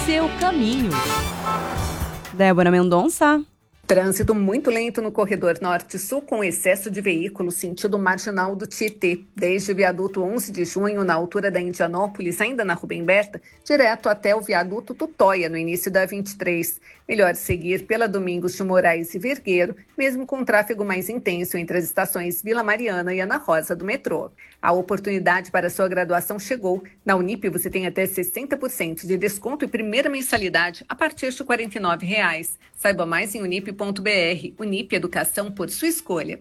Seu caminho. Débora Mendonça. Trânsito muito lento no corredor norte-sul, com excesso de veículos sentido marginal do Tietê, desde o viaduto 11 de junho, na altura da Indianópolis, ainda na Rubem Berta, direto até o viaduto Tutóia, no início da 23. Melhor seguir pela Domingos de Moraes e Vergueiro, mesmo com tráfego mais intenso entre as estações Vila Mariana e Ana Rosa do metrô. A oportunidade para sua graduação chegou. Na Unip você tem até 60% de desconto e primeira mensalidade a partir de R$ 49,00. Saiba mais em unip.br. Unip, educação por sua escolha.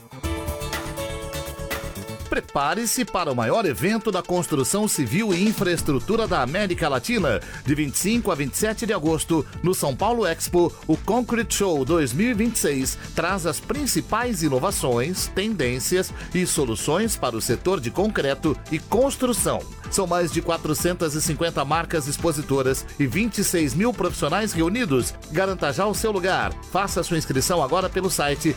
Prepare-se para o maior evento da construção civil e infraestrutura da América Latina. De 25 a 27 de agosto, no São Paulo Expo, o Concrete Show 2026 traz as principais inovações, tendências e soluções para o setor de concreto e construção. São mais de 450 marcas expositoras e 26 mil profissionais reunidos. Garanta já o seu lugar. Faça sua inscrição agora pelo site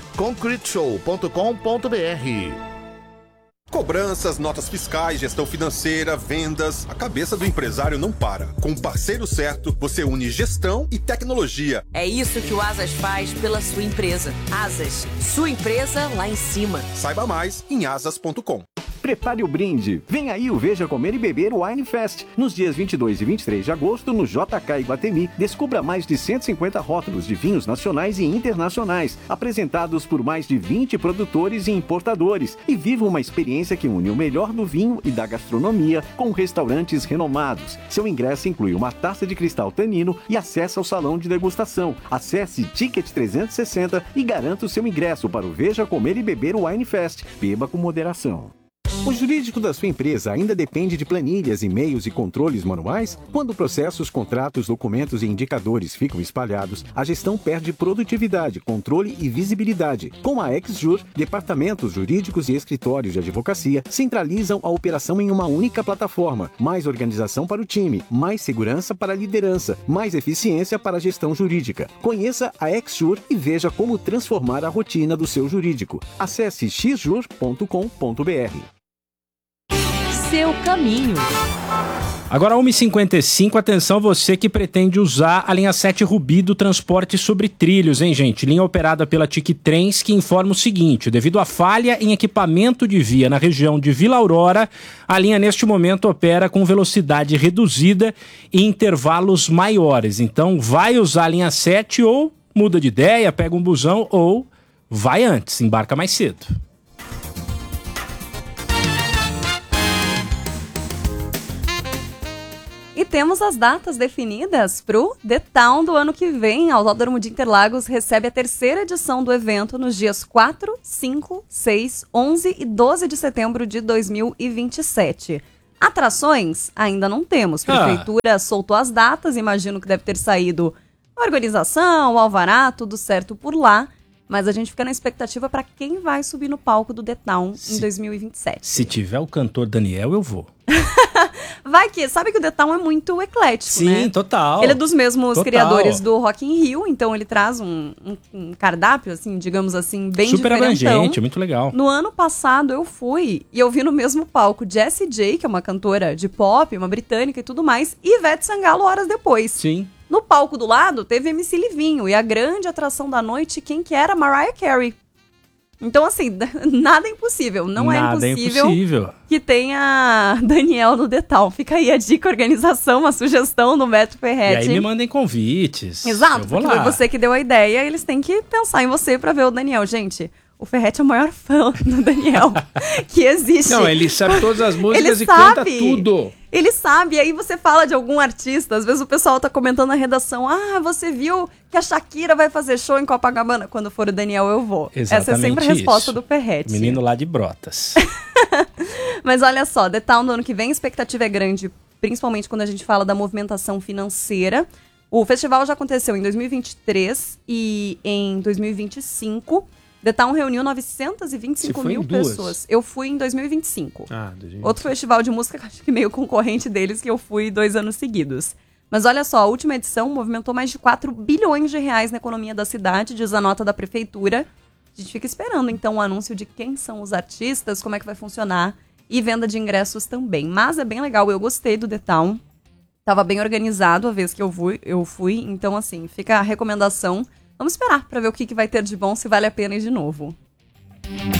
concreteshow.com.br. Cobranças, notas fiscais, gestão financeira, vendas. A cabeça do empresário não para. Com o parceiro certo, você une gestão e tecnologia. É isso que o Asas faz pela sua empresa. Asas, sua empresa lá em cima. Saiba mais em asas.com. Prepare o brinde. Vem aí o Veja Comer e Beber Wine Fest. Nos dias 22 e 23 de agosto, no JK Iguatemi, descubra mais de 150 rótulos de vinhos nacionais e internacionais, apresentados por mais de 20 produtores e importadores. E viva uma experiência que une o melhor do vinho e da gastronomia com restaurantes renomados. Seu ingresso inclui uma taça de cristal Tanino e acesso ao salão de degustação. Acesse Ticket 360 e garanta o seu ingresso para o Veja Comer e Beber Wine Fest. Beba com moderação. O jurídico da sua empresa ainda depende de planilhas, e-mails e controles manuais? Quando processos, contratos, documentos e indicadores ficam espalhados, a gestão perde produtividade, controle e visibilidade. Com a XJur, departamentos jurídicos e escritórios de advocacia centralizam a operação em uma única plataforma. Mais organização para o time, mais segurança para a liderança, mais eficiência para a gestão jurídica. Conheça a XJur e veja como transformar a rotina do seu jurídico. Acesse xjur.com.br. Seu caminho. Agora 1h55, atenção você que pretende usar a linha 7 Rubi do transporte sobre trilhos, hein, gente? Linha operada pela TIC Trens, que informa o seguinte: devido à falha em equipamento de via na região de Vila Aurora, a linha neste momento opera com velocidade reduzida e intervalos maiores. Então vai usar a linha 7 ou muda de ideia, pega um busão ou vai antes, embarca mais cedo. E temos as datas definidas para o The Town do ano que vem. A Autódromo de Interlagos recebe a terceira edição do evento nos dias 4, 5, 6, 11 e 12 de setembro de 2027. Atrações ainda não temos. A Prefeitura soltou as datas, imagino que deve ter saído a organização, o alvará, tudo certo por lá. Mas a gente fica na expectativa para quem vai subir no palco do The Town em 2027. Se tiver o cantor Daniel, eu vou. Vai que, sabe que o The Town é muito eclético, né? Sim, total. Ele é dos mesmos criadores do Rock in Rio, então ele traz um cardápio, assim, digamos assim, bem super diferentão. abrangente, muito legal. No ano passado eu fui e eu vi no mesmo palco Jessie J, que é uma cantora de pop, uma britânica e tudo mais, e Ivete Sangalo horas depois. Sim. No palco do lado teve MC Livinho e a grande atração da noite, quem que era? Mariah Carey. Então, assim, nada é impossível. Não é impossível que tenha Daniel no The Town. Fica aí a dica, organização, uma sugestão do Beto Ferretti. E aí me mandem convites. Exato, porque foi você que deu a ideia, eles têm que pensar em você pra ver o Daniel. Gente, o Ferretti é o maior fã do Daniel que existe. Não, ele sabe todas as músicas e canta tudo. Ele sabe, e aí você fala de algum artista, às vezes o pessoal tá comentando na redação, você viu que a Shakira vai fazer show em Copacabana? Quando for o Daniel, eu vou. Exatamente. Essa é sempre a resposta do Ferretti. Menino lá de Brotas. Mas olha só, The Town do ano que vem, a expectativa é grande, principalmente quando a gente fala da movimentação financeira. O festival já aconteceu em 2023 e em 2025. The Town reuniu 925 mil pessoas. Eu fui em 2025. 2025. Outro festival de música, acho que meio concorrente deles, que eu fui 2 anos seguidos. Mas olha só, a última edição movimentou mais de 4 bilhões de reais na economia da cidade, diz a nota da prefeitura. A gente fica esperando, então, o anúncio de quem são os artistas, como é que vai funcionar, e venda de ingressos também. Mas é bem legal, eu gostei do The Town. Tava bem organizado a vez que eu fui. Então, assim, fica a recomendação. Vamos esperar pra ver o que vai ter de bom, se vale a pena ir de novo.